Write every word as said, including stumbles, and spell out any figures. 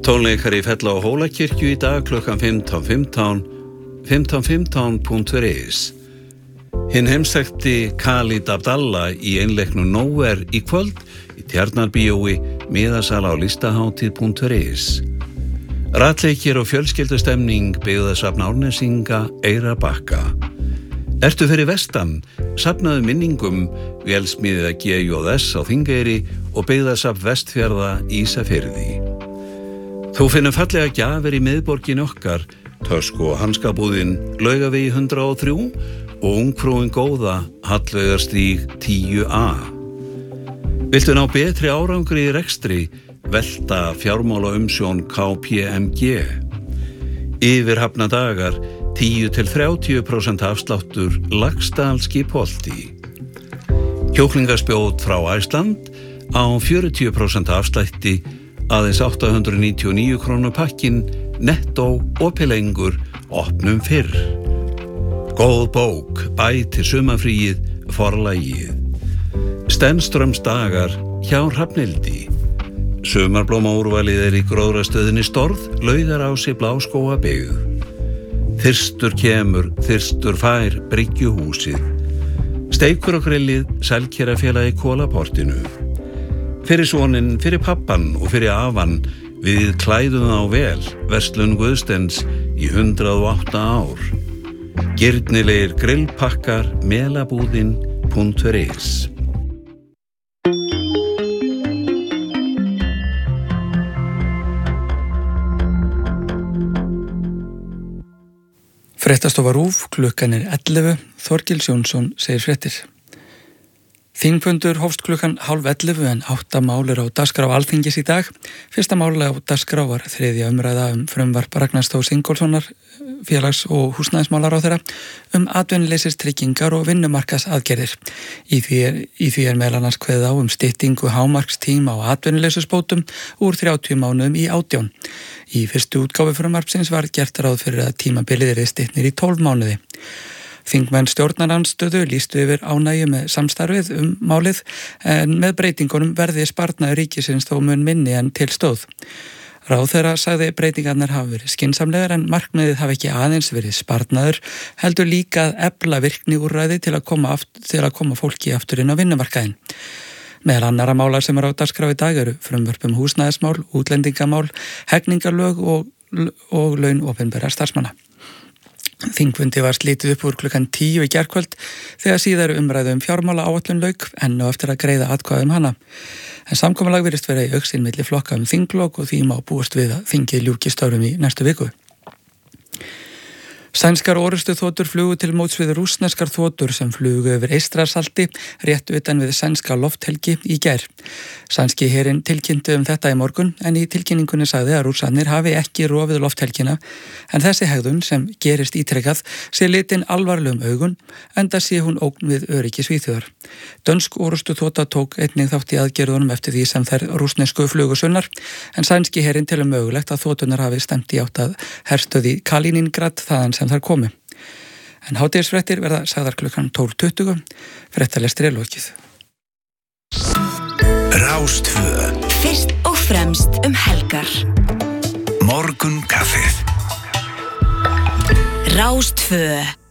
Tónleikar í Fella og Hólakirkju í dag klukkan fimmtán fimmtán, fimmtán fimmtán punktur is. Hinn heimsþekkti Khalid Abdallah í einleiknum Nowhere í kvöld í Tjarnarbíói, miðasala á listahátíð punktur is. Ratleikir og fjölskyldustemning byggðasafn Árnesinga Eyrarbakka. Ertu fyrir vestan, safnaðu minningum vélsmiðja G J S á Þingeyri og byggðasafn Vestfjarða Ísafirði. Þú finnur fallega gjafir í miðborgin okkar, tösku og hanskabúðin Laugavegi hundrað og þrjú og Ungfrúin góða Hallveigarstíg tíu A. Viltu ná betri árangri í rekstri, velta fjármála umsjón K P M G. Yfirhafna dagar tíu til þrjátíu prósent afsláttur Laxdalski Polti. Kjúklingaspjót frá Æsland á fjörutíu prósent afslætti, aðeins átta hundruð níutíu og níu krónur pakkin, nettó opið lengur, opnum fyrr. Góð bók, bæti sumarfríið, forlagið. Stenströms dagar hjá Hrafnildi. Sumarblómaúrvalið er í gróðrastöðinni Storð, Laugarási, Bláskóga byggð. Þyrstur kemur, þyrstur fær, Bryggjuhúsið. Steikur og grillið, Selkerafélagi Kólaportinu. Fyrir soninn, fyrir pappan og fyrir afan, við klæðum á vel, verslun Guðstens í hundrað og átta ár. Girnilegir grillpakkar, melabúðin punktur is. Fréttastofa RÚV, klukkan er ellefu, Þorgils Jónsson segir fréttir. Þingfundur hófst klukkan hálf ellefu en átta mál er á dagskrá Alþingis í dag. Fyrsta máli á dagskrá var þriðja umræða um frumvarp Ragnars Þórs Ingólfssonar, félags- og húsnæðismálaráðherra, um atvinnuleysistryggingar og vinnumarkaðsaðgerðir. Í því er, í því er meðal annars kveðið á um styttingu hámarkstíma á atvinnuleysusbótum úr þrjátíu mánuðum í átján. Í fyrstu útgáfu frumvarpsins var gert ráð fyrir að tímabilið yrði styttnir í tólf mánuði. Þingmenn stjórnarandstöðu lýstu yfir ánægju með samstarfið um málið en með breytingunum verði sparnaður ríkisins þó mun minni en til stóð. Ráðherra sagði breytingarnar hafa verið skynsamlegar en markmiðið hafi ekki aðeins verið sparnaður, heldur líka að efla virkni úrræði til að koma, aft, til að koma fólki aftur inn á vinnumarkaðinn. Meðal annarra mála sem er á dagskrá í dag eru frumvörp um húsnæðismál, útlendingamál, hegningarlög og, og laun opinberra starfsmanna. Þingfundi var slítið upp úr klukkan tíu í gærkvöld þegar síðar umræðu um fjármála áætlun lauk enn og eftir að greiða atkvæði um hana. En samkomulag virðist vera í augsinn milli flokka um þinglok og því má búast við að þingið ljúki störfum í næstu viku. Sænskar orrustuþotur flugu til móts við rússneskar þotur sem flugu yfir Eystrasalti rétt utan við sænska lofthelgi í gær. Sænski herinn tilkynnti um þetta í morgun en í tilkynningunni sagði að Rússarnir hafi ekki rofið lofthelgina en þessi hegðun sem gerist ítrekkað sé litin alvarlegum augun enda sé hún ógn við öryggi Svíþjóðar. Dönsk orrustuþota tók einnig þátt í aðgerðunum eftir því sem þær rússnesku flugu sunnar en sænski herinn telur mögulegt að þotunar hafi stemt í átt að herstöð í Kaliningrad þaðan sem þar komu. En hádegisfréttir verða sagðar klukkan tólf tuttugu, fréttalestri er lokið. Rástvö. Fyrst og fremst um helgar. Morgun kaffið. Rástvö.